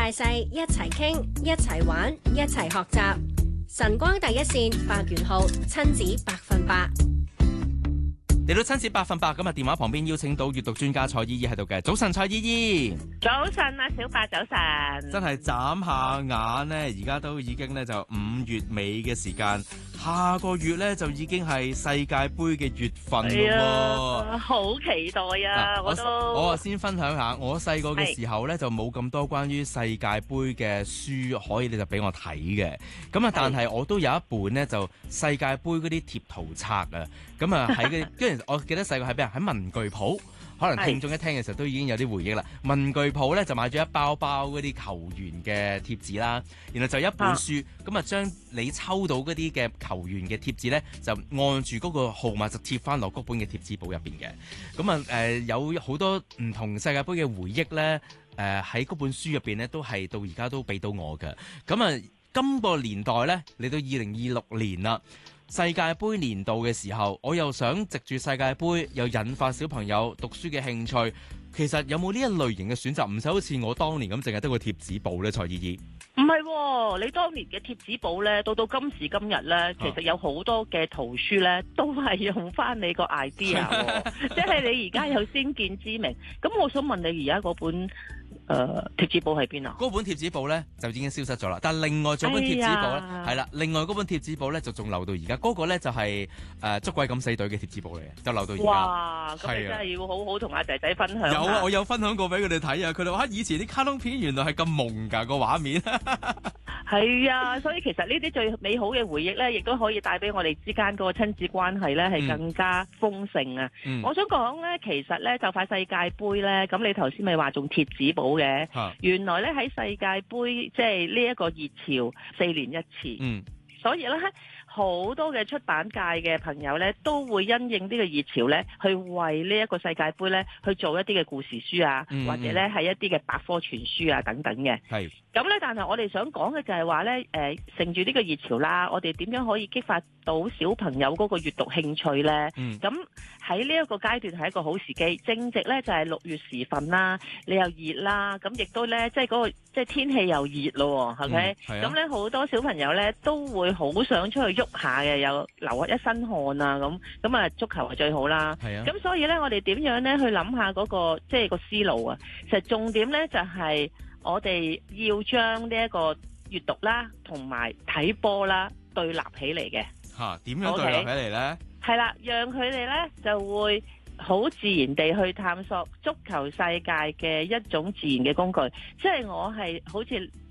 大細一齊傾，一齊玩，一齊學習。晨光第一線白元浩，親子100%。 嚟到親子100%，今日電話旁邊邀請到閱讀專家蔡依依喺度嘅。早晨，蔡依依。 早晨啊，小白，早晨。 真係眨下眼呢，而家都已經呢就5月尾嘅時間，下個月呢就已經係世界盃嘅月份咯喎。 好期待啊！我先分享下，我細個嘅時候呢就冇咁多關於世界盃嘅書可以你就俾我睇嘅。咁啊，但係我都有一本呢就世界盃嗰啲貼圖冊啊。咁啊喺跟住我記得細個喺邊啊？喺文具鋪。可能聽眾一聽嘅時候都已經有啲回憶啦。文具鋪咧就買咗一包包嗰啲球員嘅貼紙啦，然後就一本書，咁啊將你抽到嗰啲嘅球員嘅貼紙咧，就按住嗰個號碼就貼翻落嗰本嘅貼紙簿入邊嘅。咁啊有好多唔同世界盃嘅回憶咧，喺嗰本書入邊咧都係到而家都俾到我嘅。咁啊今個年代咧嚟到2026年啦。世界盃年度嘅時候，我又想藉住世界盃又引發小朋友讀書嘅興趣。其實有冇呢一類型嘅選擇？唔使好似我當年咁，淨係得個貼紙簿呢？蔡依依。 唔係喎，你當年嘅貼紙簿咧，到今時今日咧，其實有好多嘅圖書咧，都係用翻你個 idea 喎，即係你而家有先見之明。咁我想問你，而家嗰本貼紙簿喺邊啊？ 嗰本貼紙簿咧就已經消失咗啦，但係另外仲本貼紙簿咧係啦，另外嗰本貼紙簿咧就仲留到而家。嗰個咧就係捉鬼敢死隊嘅貼紙簿嚟嘅，就留到而家。哇！ 咁你真係要好好同阿仔仔分享。 有啊，我有分享過俾佢哋睇啊，佢哋話以前啲卡通片原來係咁朦㗎個畫面。 係啊，所以其實呢啲最美好嘅回憶咧，亦都可以帶俾我哋之間嗰個親子關係咧，係更加豐盛啊！我想講咧，其實咧就快世界盃咧，咁你頭先咪話仲貼紙簿嘅，原來咧喺世界盃即係呢一個熱潮4年一次，所以咧好多嘅出版界嘅朋友咧，都會因應呢個熱潮咧，去為呢一個世界盃咧去做一啲嘅故事書啊，或者咧係一啲嘅百科全書啊等等嘅。係咁咧，但係我哋想講嘅就係話咧，乘住呢個熱潮啦，我哋點樣可以激發到小朋友嗰個閱讀興趣咧？咁喺呢一個階段係一個好時機，正值咧就係6月時分啦，你又熱啦，咁亦都咧即係嗰個即係天氣又熱咯，係咪？咁咧好多小朋友咧都會好想出去喐下嘅，又流一身汗啊咁啊足球係最好啦。咁所以咧我哋點樣咧去諗下嗰個即係個思路啊？其實重點咧就係我哋要將呢一個閱讀啦同埋睇波啦對立起嚟嘅。 點樣對立起嚟咧？ 係啦，讓佢哋咧就會好自然地去探索足球世界嘅一種自然嘅工具，即係我係好似